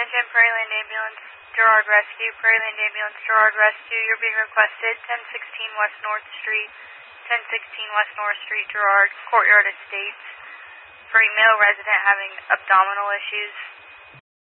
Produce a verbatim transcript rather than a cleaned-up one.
Attention, Prairieland Ambulance, Girard Rescue, Prairieland Ambulance, Girard Rescue. You're being requested ten sixteen West North Street, ten sixteen West North Street, Girard, Courtyard Estates, for a male resident having abdominal issues.